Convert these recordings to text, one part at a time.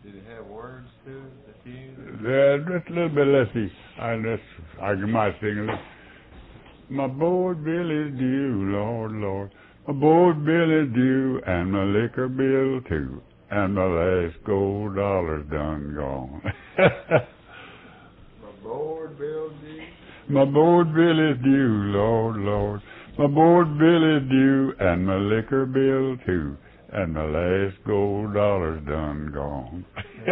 Did it have words to it, the tune? Yeah, just a little bit. Let's see. I might sing a little. My board bill is due, Lord, Lord. My board bill is due, and my liquor bill too, and my last gold dollar's done gone. My board bill due? My board bill is due, Lord, Lord. My board bill is due, and my liquor bill too, and my last gold dollar's done gone.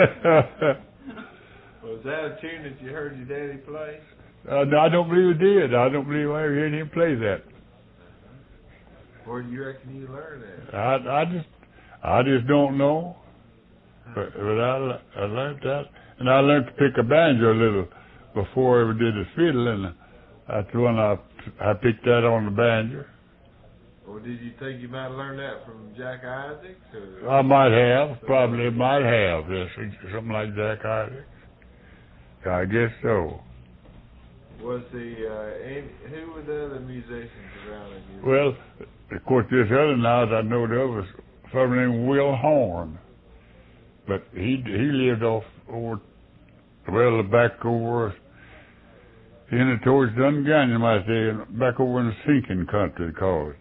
Was that a tune that you heard your daddy play? No, I don't believe it did. I don't believe I ever heard him play that. Where do you reckon you learned that? I just don't know. But I learned that, and I learned to pick a banjo a little before I ever did the fiddle, and that's when I picked that on the banjo. Or did you think you might have learned that from Jack Isaacs? Or I might have, probably might have, yes, something like Jack Isaacs. I guess so. Was who were the other musicians around you? Well, of course, this other now that I know there was a fellow named Will Horn, but he lived over back over in towards Dungannon, you might say, back over in the sinking country, called it.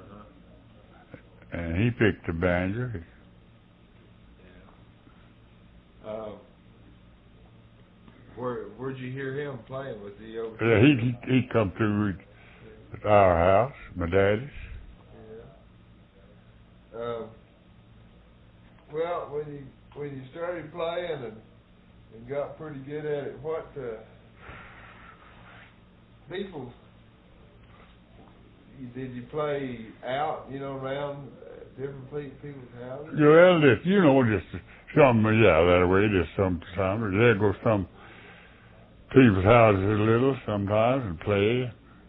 And he picked the banjo. Where'd you hear him playing? Was he over? Yeah, he come through at our house, my daddy's. Yeah. Well, when you started playing and got pretty good at it, what people did you play out? Around different people's houses. Well, just some, that way. Just sometimes there go some people's houses a little sometimes and play.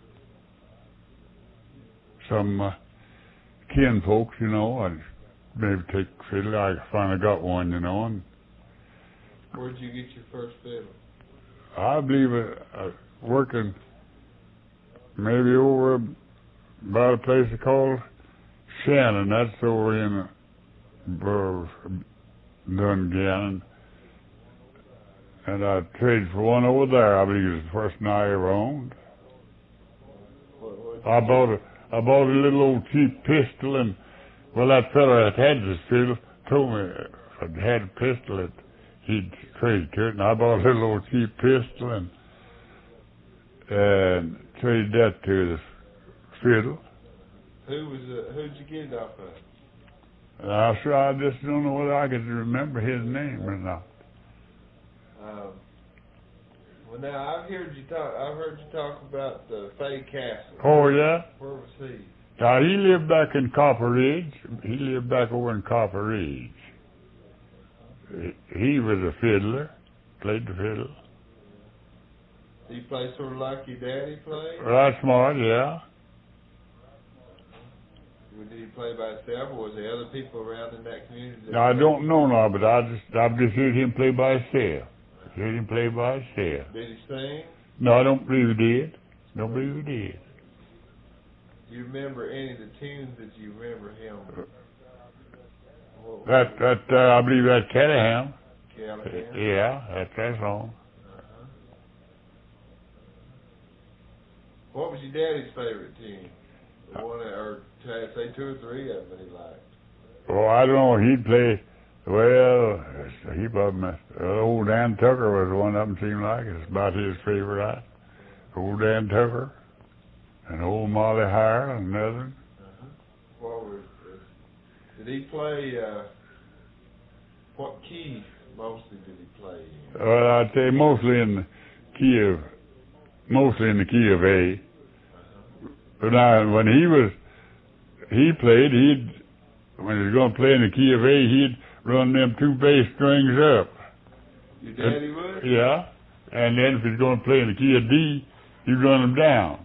Some kin folks, I'd maybe take a fiddle. I finally got one, and where'd you get your first fiddle? I believe working maybe over about a place called Shannon. That's over in Dungannon. And I traded for one over there. I believe it was the first one I ever owned. I bought a little old cheap pistol, and that fellow that had this fiddle told me if I had a pistol that he'd trade to it, and I bought a little old cheap pistol and traded that to the fiddle. Who'd you get it off of? I just don't know whether I could remember his name or not. Well, now I've heard you talk about Fay Castle. Oh yeah. Where was he? He lived back in Copper Ridge. He lived back over in Copper Ridge. He was a fiddler, played the fiddle. Did he play sort of like your daddy played? Right, smart, yeah. Did he play by himself, or was there other people around in that community? I don't know now, but I've just heard him play by himself. Heard him play by himself. Did he sing? No, I don't believe he did. Don't believe he did. Do you remember any of the tunes that you remember him? I believe that Callahan. Callahan? Yeah, that's that song. What was your daddy's favorite tune? The one, or say two or three of them that he liked. Oh, I don't know. He'd play. Well, he probably old Dan Tucker was one of them. Seemed like it's about his favorite. Old Dan Tucker and old Molly Hire, another. Did he play? What key mostly did he play in? Well, I'd say mostly in the key of A. But now, when he was going to play in the key of A, he'd run them two bass strings up. Your daddy would? Yeah. And then if he's going to play in the key of D, he'd run them down.